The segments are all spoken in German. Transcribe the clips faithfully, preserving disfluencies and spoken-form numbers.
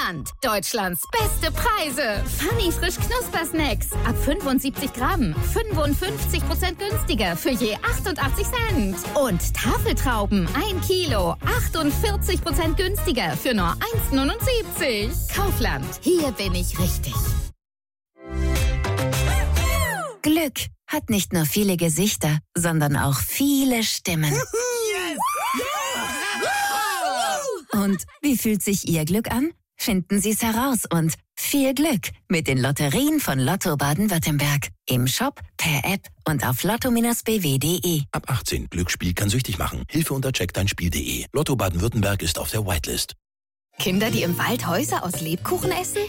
Kaufland. Deutschlands beste Preise. Funny frisch Knuspersnacks. Ab fünfundsiebzig Gramm. fünfundfünfzig Prozent günstiger für je achtundachtzig Cent. Und Tafeltrauben. ein Kilo. achtundvierzig Prozent günstiger für nur eins neunundsiebzig. Kaufland. Hier bin ich richtig. Glück hat nicht nur viele Gesichter, sondern auch viele Stimmen. Und wie fühlt sich Ihr Glück an? Finden Sie es heraus und viel Glück mit den Lotterien von Lotto Baden-Württemberg. Im Shop, per App und auf lotto Bindestrich b w punkt d e. Ab achtzehn. Glücksspiel kann süchtig machen. Hilfe unter check dein spiel punkt d e. Lotto Baden-Württemberg ist auf der Whitelist. Kinder, die im Wald Häuser aus Lebkuchen essen?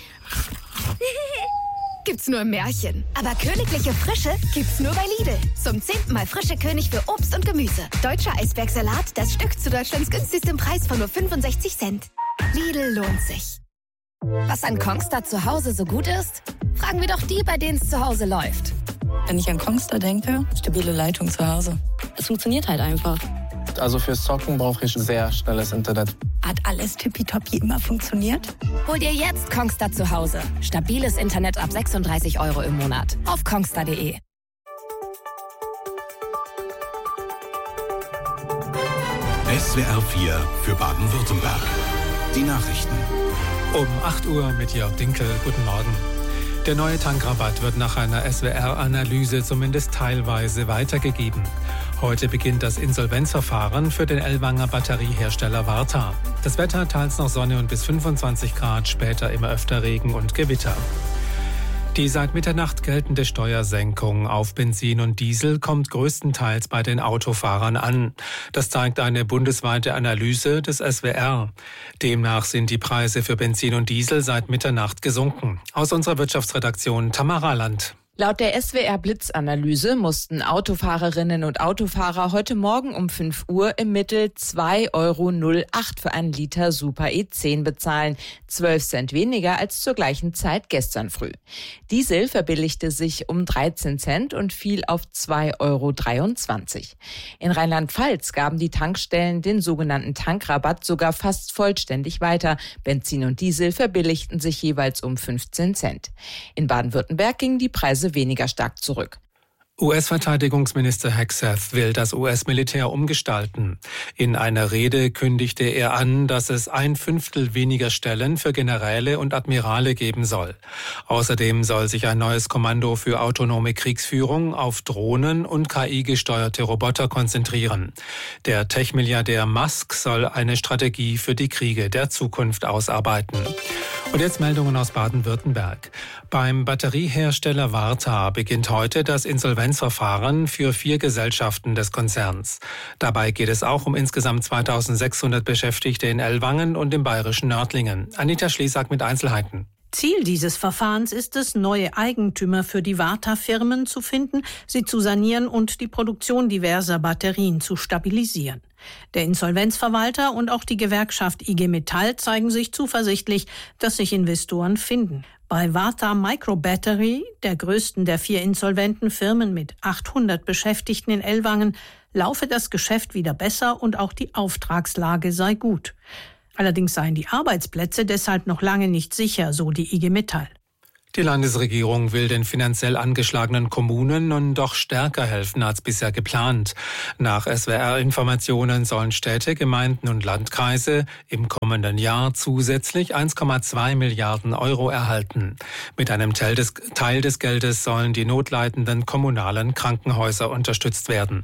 Gibt's nur im Märchen. Aber königliche Frische gibt's nur bei Lidl. Zum zehnten Mal frische König für Obst und Gemüse. Deutscher Eisbergsalat, das Stück zu Deutschlands günstigstem Preis von nur fünfundsechzig Cent. Lidl lohnt sich. Was an Kongstar zu Hause so gut ist? Fragen wir doch die, bei denen es zu Hause läuft. Wenn ich an Kongstar denke, stabile Leitung zu Hause. Es funktioniert halt einfach. Also fürs Zocken brauche ich sehr schnelles Internet. Hat alles tippitoppi immer funktioniert? Hol dir jetzt Kongstar zu Hause. Stabiles Internet ab sechsunddreißig Euro im Monat. Auf kongstar punkt d e. S W R vier für Baden-Württemberg. Die Nachrichten. Um acht Uhr mit Jörg Dinkel. Guten Morgen. Der neue Tankrabatt wird nach einer S W R-Analyse zumindest teilweise weitergegeben. Heute beginnt das Insolvenzverfahren für den Ellwanger Batteriehersteller Varta. Das Wetter teils noch Sonne und bis fünfundzwanzig Grad, später immer öfter Regen und Gewitter. Die seit Mitternacht geltende Steuersenkung auf Benzin und Diesel kommt größtenteils bei den Autofahrern an. Das zeigt eine bundesweite Analyse des S W R. Demnach sind die Preise für Benzin und Diesel seit Mitternacht gesunken. Aus unserer Wirtschaftsredaktion Tamara Land. Laut der S W R-Blitzanalyse mussten Autofahrerinnen und Autofahrer heute Morgen um fünf Uhr im Mittel zwei Euro null acht für einen Liter Super E zehn bezahlen, zwölf Cent weniger als zur gleichen Zeit gestern früh. Diesel verbilligte sich um dreizehn Cent und fiel auf zwei Euro dreiundzwanzig. In Rheinland-Pfalz gaben die Tankstellen den sogenannten Tankrabatt sogar fast vollständig weiter. Benzin und Diesel verbilligten sich jeweils um fünfzehn Cent. In Baden-Württemberg gingen die Preise weniger stark zurück. U S-Verteidigungsminister Hegseth will das U S-Militär umgestalten. In einer Rede kündigte er an, dass es ein Fünftel weniger Stellen für Generäle und Admirale geben soll. Außerdem soll sich ein neues Kommando für autonome Kriegsführung auf Drohnen und K I-gesteuerte Roboter konzentrieren. Der Tech-Milliardär Musk soll eine Strategie für die Kriege der Zukunft ausarbeiten. Und jetzt Meldungen aus Baden-Württemberg. Beim Batteriehersteller Varta beginnt heute das Insolvenzverfahren für vier Gesellschaften des Konzerns. Dabei geht es auch um insgesamt zweitausendsechshundert Beschäftigte in Ellwangen und im bayerischen Nördlingen. Anita Schliesack mit Einzelheiten. Ziel dieses Verfahrens ist es, neue Eigentümer für die Varta-Firmen zu finden, sie zu sanieren und die Produktion diverser Batterien zu stabilisieren. Der Insolvenzverwalter und auch die Gewerkschaft I G Metall zeigen sich zuversichtlich, dass sich Investoren finden. Bei Varta Microbattery, der größten der vier insolventen Firmen mit achthundert Beschäftigten in Ellwangen, laufe das Geschäft wieder besser und auch die Auftragslage sei gut. Allerdings seien die Arbeitsplätze deshalb noch lange nicht sicher, so die I G Metall. Die Landesregierung will den finanziell angeschlagenen Kommunen nun doch stärker helfen als bisher geplant. Nach S W R-Informationen sollen Städte, Gemeinden und Landkreise im kommenden Jahr zusätzlich eins Komma zwei Milliarden Euro erhalten. Mit einem Teil des, Teil des Geldes sollen die notleidenden kommunalen Krankenhäuser unterstützt werden.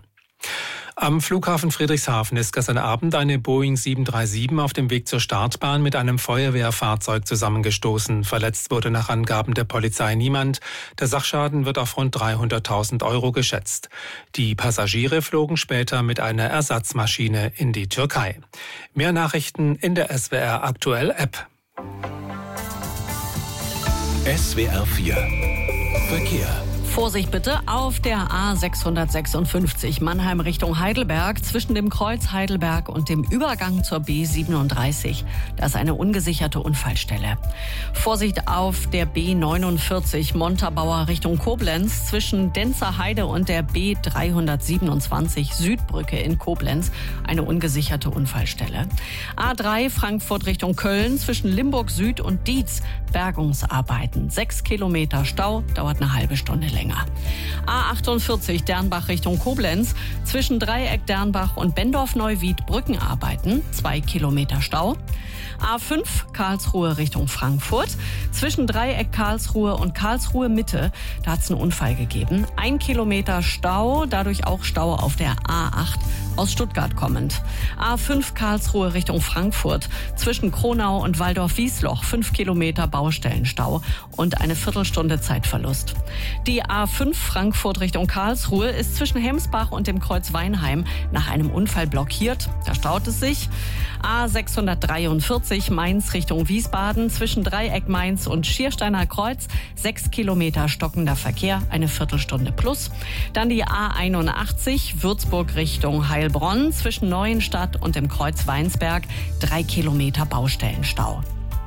Am Flughafen Friedrichshafen ist gestern Abend eine Boeing sieben drei sieben auf dem Weg zur Startbahn mit einem Feuerwehrfahrzeug zusammengestoßen. Verletzt wurde nach Angaben der Polizei niemand. Der Sachschaden wird auf rund dreihunderttausend Euro geschätzt. Die Passagiere flogen später mit einer Ersatzmaschine in die Türkei. Mehr Nachrichten in der S W R Aktuell App. S W R vier Verkehr. Vorsicht bitte auf der A sechshundertsechsundfünfzig Mannheim Richtung Heidelberg zwischen dem Kreuz Heidelberg und dem Übergang zur B siebenunddreißig. Da ist eine ungesicherte Unfallstelle. Vorsicht auf der B neunundvierzig Montabaur Richtung Koblenz zwischen Denzer Heide und der B dreihundertsiebenundzwanzig Südbrücke in Koblenz. Eine ungesicherte Unfallstelle. A drei Frankfurt Richtung Köln zwischen Limburg Süd und Dietz. Bergungsarbeiten. Sechs Kilometer Stau, dauert eine halbe Stunde länger. A achtundvierzig Dernbach Richtung Koblenz zwischen Dreieck Dernbach und Bendorf-Neuwied Brückenarbeiten, zwei Kilometer Stau. A fünf Karlsruhe Richtung Frankfurt zwischen Dreieck Karlsruhe und Karlsruhe Mitte, da hat es einen Unfall gegeben. Ein Kilometer Stau, dadurch auch Stau auf der A acht aus Stuttgart kommend. A fünf Karlsruhe Richtung Frankfurt zwischen Kronau und Waldorf-Wiesloch, fünf Kilometer Baustellenstau und eine Viertelstunde Zeitverlust. Die A fünf Frankfurt Richtung Karlsruhe ist zwischen Hemsbach und dem Kreuz Weinheim nach einem Unfall blockiert. Da staut es sich. A sechshundertdreiundvierzig Mainz Richtung Wiesbaden zwischen Dreieck Mainz und Schiersteiner Kreuz. Sechs Kilometer stockender Verkehr, eine Viertelstunde plus. Dann die A einundachtzig Würzburg Richtung Heilbronn zwischen Neuenstadt und dem Kreuz Weinsberg. Drei Kilometer Baustellenstau.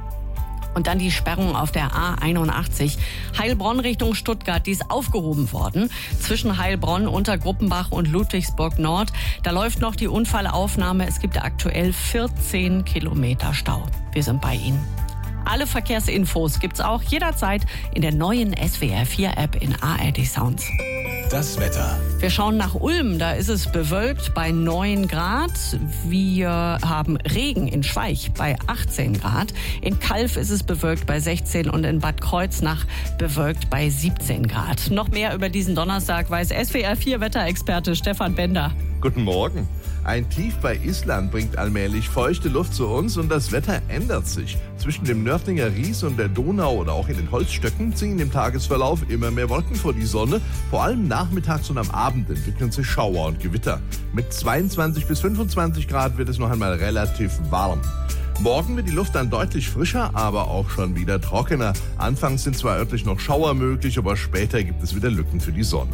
Und dann die Sperrung auf der A einundachtzig Heilbronn Richtung Stuttgart, die ist aufgehoben worden. Zwischen Heilbronn, Untergruppenbach und Ludwigsburg Nord. Da läuft noch die Unfallaufnahme. Es gibt aktuell vierzehn Kilometer Stau. Wir sind bei Ihnen. Alle Verkehrsinfos gibt's auch jederzeit in der neuen S W R vier App in A R D Sounds. Das Wetter. Wir schauen nach Ulm, da ist es bewölkt bei neun Grad. Wir haben Regen in Schweich bei achtzehn Grad. In Calw ist es bewölkt bei sechzehn und in Bad Kreuznach bewölkt bei siebzehn Grad. Noch mehr über diesen Donnerstag weiß S W R vier Wetterexperte Stefan Bender. Guten Morgen. Ein Tief bei Island bringt allmählich feuchte Luft zu uns und das Wetter ändert sich. Zwischen dem Nördlinger Ries und der Donau oder auch in den Holzstöcken ziehen im Tagesverlauf immer mehr Wolken vor die Sonne. Vor allem nachmittags und am Abend entwickeln sich Schauer und Gewitter. Mit zweiundzwanzig bis fünfundzwanzig Grad wird es noch einmal relativ warm. Morgen wird die Luft dann deutlich frischer, aber auch schon wieder trockener. Anfangs sind zwar örtlich noch Schauer möglich, aber später gibt es wieder Lücken für die Sonne.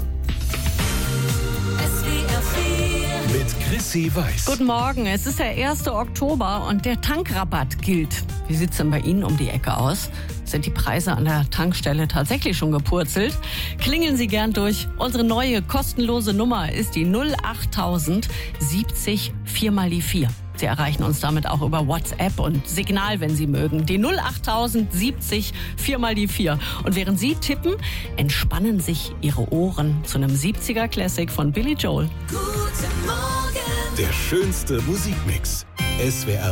Mit Chrissy Weiß. Guten Morgen, es ist der erste Oktober und der Tankrabatt gilt. Wie sieht es denn bei Ihnen um die Ecke aus? Sind die Preise an der Tankstelle tatsächlich schon gepurzelt? Klingeln Sie gern durch. Unsere neue kostenlose Nummer ist die null achttausend siebzig vier mal die vier. Sie erreichen uns damit auch über WhatsApp und Signal, wenn Sie mögen. Die null achttausend siebzig vier mal die vier. Und während Sie tippen, entspannen sich Ihre Ohren zu einem siebziger Classic von Billy Joel. Der schönste Musikmix. S W R